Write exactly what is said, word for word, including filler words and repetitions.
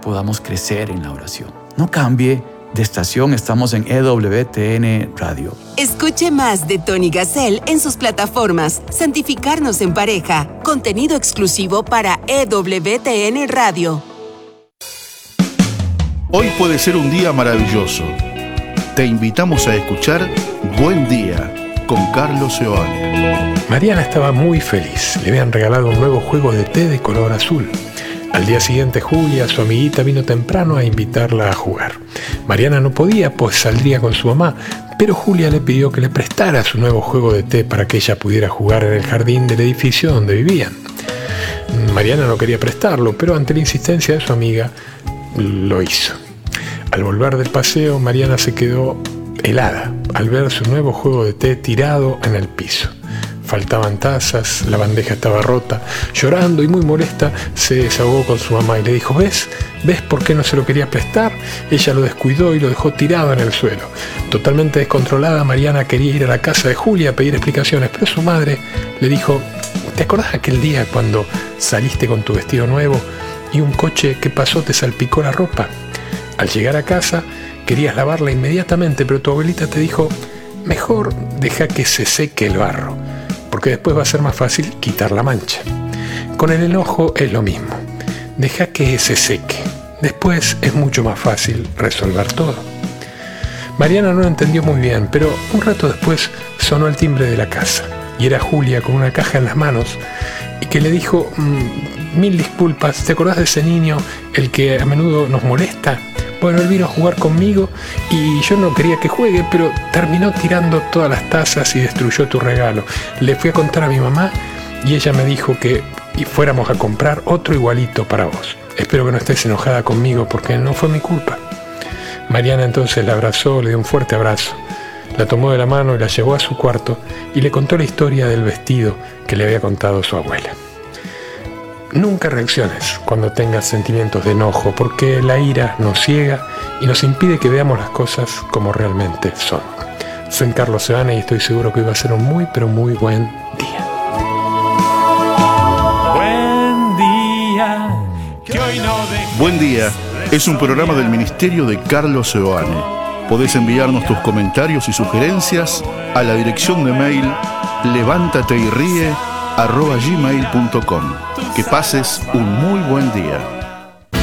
podamos crecer en la oración. No cambie de estación, estamos en E W T N Radio. Escuche más de Tony Gassel en sus plataformas Santificarnos en Pareja, contenido exclusivo para E W T N Radio. Hoy puede ser un día maravilloso. Te invitamos a escuchar Buen Día con Carlos Seoane. Mariana estaba muy feliz. Le habían regalado un nuevo juego de té de color azul. Al día siguiente Julia, su amiguita, vino temprano a invitarla a jugar. Mariana no podía, pues saldría con su mamá, pero Julia le pidió que le prestara su nuevo juego de té para que ella pudiera jugar en el jardín del edificio donde vivían. Mariana no quería prestarlo, pero ante la insistencia de su amiga, lo hizo. Al volver del paseo, Mariana se quedó helada al ver su nuevo juego de té tirado en el piso. Faltaban tazas, la bandeja estaba rota. Llorando y muy molesta, se desahogó con su mamá y le dijo: ¿Ves? ¿Ves por qué no se lo quería prestar? Ella lo descuidó y lo dejó tirado en el suelo. Totalmente descontrolada, Mariana quería ir a la casa de Julia a pedir explicaciones, pero su madre le dijo: ¿te acordás aquel día cuando saliste con tu vestido nuevo y un coche que pasó te salpicó la ropa? Al llegar a casa querías lavarla inmediatamente, pero tu abuelita te dijo: mejor deja que se seque el barro, porque después va a ser más fácil quitar la mancha. Con el enojo es lo mismo. Deja que se seque. Después es mucho más fácil resolver todo. Mariana no lo entendió muy bien, pero un rato después sonó el timbre de la casa. Y era Julia con una caja en las manos y que le dijo: mmm, mil disculpas, ¿te acordás de ese niño, el que a menudo nos molesta? Bueno, él vino a jugar conmigo y yo no quería que juegue, pero terminó tirando todas las tazas y destruyó tu regalo. Le fui a contar a mi mamá y ella me dijo que fuéramos a comprar otro igualito para vos. Espero que no estés enojada conmigo porque no fue mi culpa. Mariana entonces la abrazó, le dio un fuerte abrazo. La tomó de la mano y la llevó a su cuarto y le contó la historia del vestido que le había contado su abuela. Nunca reacciones cuando tengas sentimientos de enojo, porque la ira nos ciega y nos impide que veamos las cosas como realmente son. Soy Carlos Seoane y estoy seguro que hoy va a ser un muy, pero muy buen día. Buen día, que hoy no dejes. Buen Día es un programa del Ministerio de Carlos Seoane. Podés enviarnos tus comentarios y sugerencias a la dirección de mail levántate y ríe arroba gmail punto com. Que pases un muy buen día.